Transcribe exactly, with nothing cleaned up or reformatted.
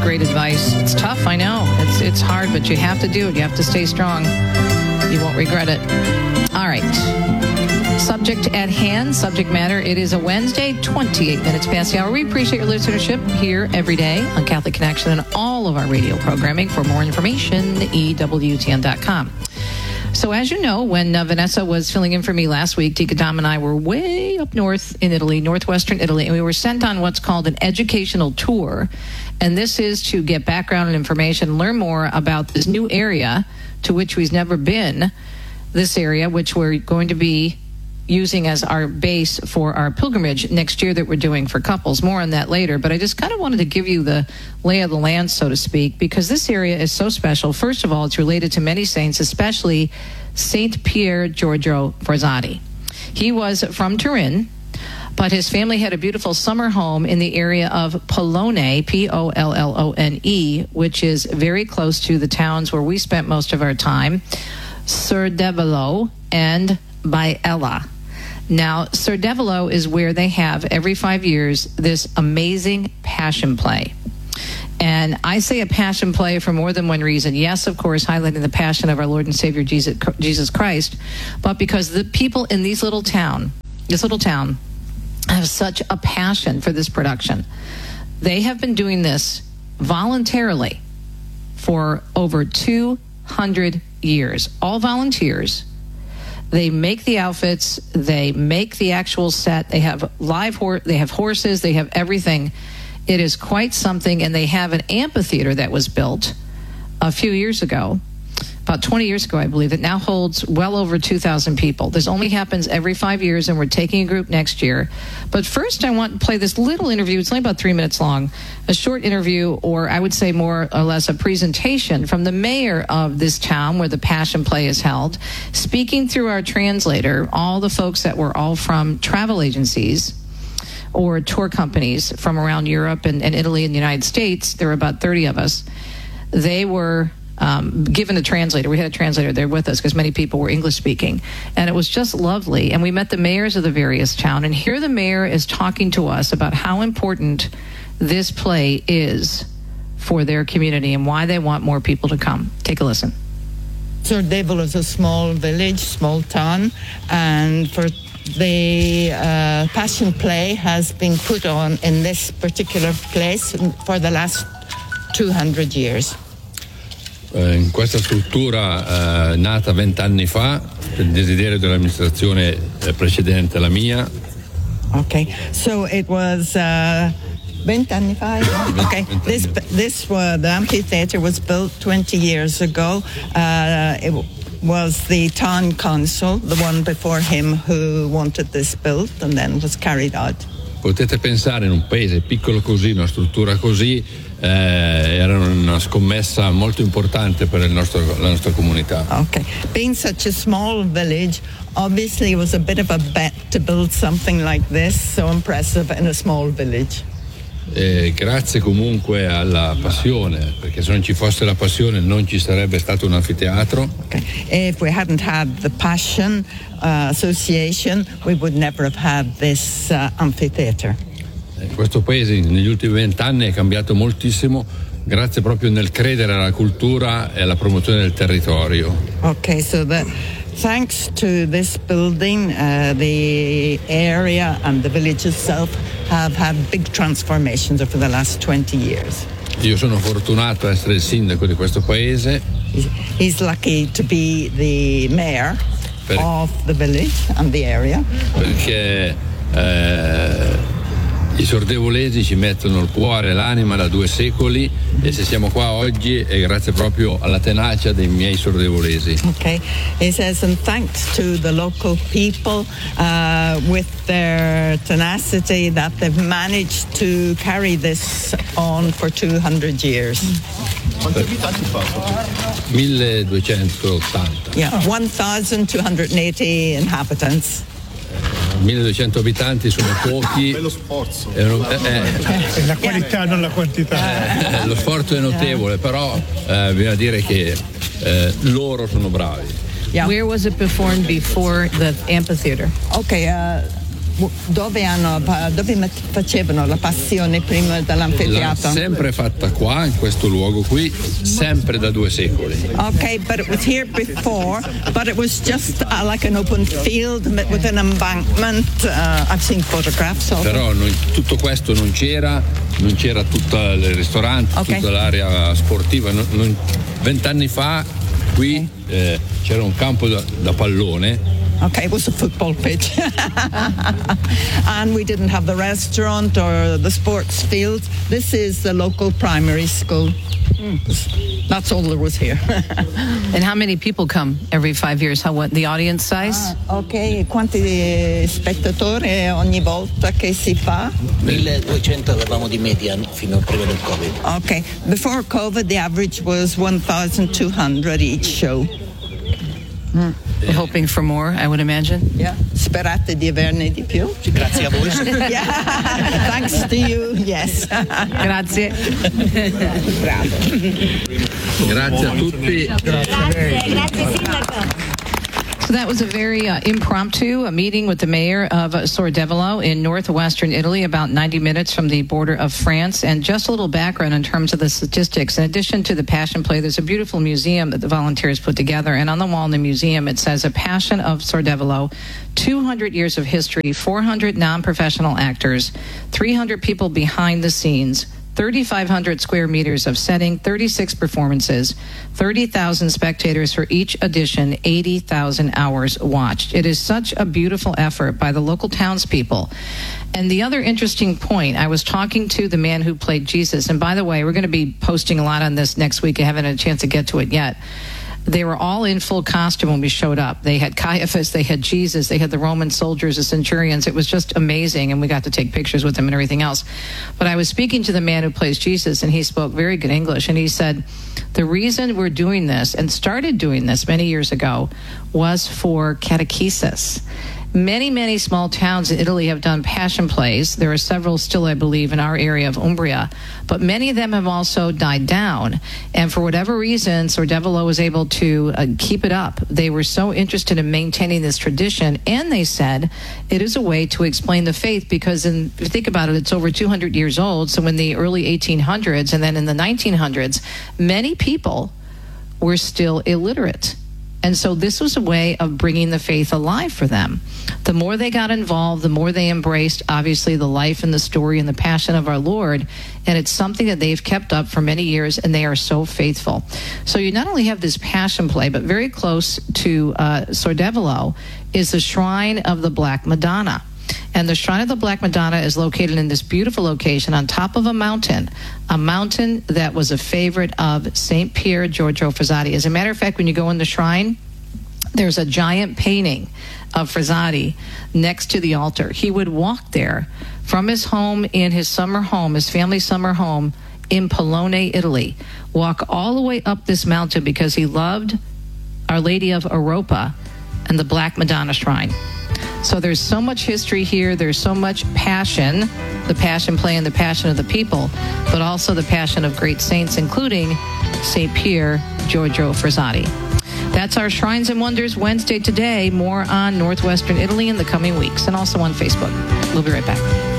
great advice. It's tough, I know. It's it's hard, but you have to do it. You have to stay strong. You won't regret it. All right. Subject at hand, subject matter. It is a Wednesday, twenty-eight minutes past the hour. We appreciate your listenership here every day on Catholic Connection and all of our radio programming. For more information, E W T N dot com. So as you know, when uh, Vanessa was filling in for me last week, Tika Dom and I were way up north in Italy, northwestern Italy, and we were sent on what's called an educational tour. And this is to get background and information, learn more about this new area to which we've never been, this area which we're going to be using as our base for our pilgrimage next year that we're doing for couples. More on that later. But I just kind of wanted to give you the lay of the land, so to speak, because this area is so special. First of all, it's related to many saints, especially Saint Pier Giorgio Frassati. He was from Turin, but his family had a beautiful summer home in the area of Pollone, P O L L O N E, which is very close to the towns where we spent most of our time, Serdevolo and Biella. Now, Serdevolo is where they have, every five years, this amazing passion play. And I say a passion play for more than one reason. Yes, of course, highlighting the passion of our Lord and Savior Jesus, Jesus Christ, but because the people in these little town, this little town, have such a passion for this production. They have been doing this voluntarily for over two hundred years. All volunteers. They make the outfits, they make the actual set, they have live hor- they have horses, they have everything. It is quite something, and they have an amphitheater that was built a few years ago, about twenty years ago, I believe, that now holds well over two thousand people. This only happens every five years, and we're taking a group next year. But first, I want to play this little interview. It's only about three minutes long, a short interview, or I would say more or less a presentation from the mayor of this town where the Passion Play is held, speaking through our translator, all the folks that were all from travel agencies or tour companies from around Europe and, and Italy and the United States. There were about thirty of us. They were Um, given a translator. We had a translator there with us because many people were English speaking, and it was just lovely. And we met the mayors of the various town, and here the mayor is talking to us about how important this play is for their community and why they want more people to come. Take a listen. Serdevolo is a small village, small town, and for the uh, Passion Play has been put on in this particular place for the last two hundred years. In questa struttura eh, nata vent'anni fa per il desiderio dell'amministrazione precedente alla mia. Okay, so it was uh, vent'anni fa. Okay, this this uh, the amphitheater was built twenty years ago. Uh, it was the town council, the one before him, who wanted this built, and then was carried out. Potete pensare, in un paese piccolo così, una struttura così, eh, era una scommessa molto importante per il nostro, la nostra comunità. Okay. Being such a small village, obviously it was a bit of a bet to build something like this, so impressive in a small village. E grazie comunque alla passione, perché se non ci fosse la passione non ci sarebbe stato un anfiteatro. Okay. If we hadn't had the Passion uh, Association, we would never have had this uh, amphitheater. Questo paese negli ultimi vent'anni è cambiato moltissimo, grazie proprio nel credere alla cultura e alla promozione del territorio. Okay, so the, thanks to this building, uh, the area and the village itself have had big transformations over the last twenty years. Io sono fortunato a essere il sindaco di questo paese. He's lucky to be the mayor per, of the village and the area. Perché eh, i sordevolesi ci mettono il cuore e l'anima da due secoli, e se siamo qua oggi è grazie proprio alla tenacia dei miei sordevolesi. Okay, he says, and thanks to the local people uh, with their tenacity that they've managed to carry this on for two hundred years. Quanti abitanti fa? milleduecentottanta. Yeah, one thousand two hundred eighty inhabitants. milleduecento abitanti sono pochi. Bello sforzo. Eh, eh, la qualità, non la quantità. Eh, lo sforzo è notevole, però eh, bisogna dire che eh, loro sono bravi. Yeah. Where was it performed before the amphitheater? Okay, uh, dove, hanno, dove facevano la passione prima L'ha dell'anfiteatro? sempre fatta qua, in questo luogo qui, sempre da due secoli. Okay, but it was here before, but it was just uh, like an open field with an embankment. Uh, I've seen photographs of it. Però non- tutto questo non c'era, non c'era tutto il ristorante, Ok. tutta l'area sportiva. Non- non- Vent'anni fa qui eh, c'era un campo da, da pallone. Okay, it was a football pitch. And we didn't have the restaurant or the sports field. This is the local primary school. That's all there was here. And how many people come every five years? How what the audience size? Ok, quanti spettatori ogni volta che si fa? milleduecento avevamo di media fino a prima del Covid. Okay, before COVID the average was one thousand two hundred each show. Hoping for more, I would imagine. Yeah. Sperate di averne di più? Grazie a voi. Yeah. Thanks to you, yes. Grazie. Bravo. Grazie a tutti. Grazie, grazie Sindaco. So that was a very uh, impromptu uh, meeting with the mayor of uh, Sordevolo in northwestern Italy, about ninety minutes from the border of France. And just a little background in terms of the statistics. In addition to the Passion Play, there's a beautiful museum that the volunteers put together. And on the wall in the museum, it says, A Passion of Sordevolo, two hundred years of history, four hundred non-professional actors, three hundred people behind the scenes, thirty-five hundred square meters of setting, thirty-six performances, thirty thousand spectators for each edition, eighty thousand hours watched. It is such a beautiful effort by the local townspeople. And the other interesting point, I was talking to the man who played Jesus, and by the way, we're going to be posting a lot on this next week. I haven't had a chance to get to it yet. They were all in full costume when we showed up. They had Caiaphas, they had Jesus, they had the Roman soldiers, the centurions. It was just amazing, and we got to take pictures with them and everything else. But I was speaking to the man who plays Jesus, and he spoke very good English, and he said, the reason we're doing this, and started doing this many years ago, was for catechesis. Many, many small towns in Italy have done passion plays. There are several still, I believe, in our area of Umbria, but many of them have also died down. And for whatever reason, Sordevolo was able to uh, keep it up. They were so interested in maintaining this tradition, and they said it is a way to explain the faith because, in, if you think about it, it's over two hundred years old. So in the early eighteen hundreds and then in the nineteen hundreds, many people were still illiterate. And so this was a way of bringing the faith alive for them. The more they got involved, the more they embraced, obviously, the life and the story and the passion of our Lord. And it's something that they've kept up for many years, and they are so faithful. So you not only have this passion play, but very close to uh, Sordevolo is the Shrine of the Black Madonna. And the Shrine of the Black Madonna is located in this beautiful location on top of a mountain, a mountain that was a favorite of Saint Pier Giorgio Frassati. As a matter of fact, when you go in the shrine, there's a giant painting of Frassati next to the altar. He would walk there from his home in his summer home, his family summer home in Polone, Italy, walk all the way up this mountain because he loved Our Lady of Europa and the Black Madonna Shrine. So there's so much history here. There's so much passion, the passion play and the passion of the people, but also the passion of great saints, including Saint Pier Giorgio Frassati. That's our Shrines and Wonders Wednesday today. More on Northwestern Italy in the coming weeks and also on Facebook. We'll be right back.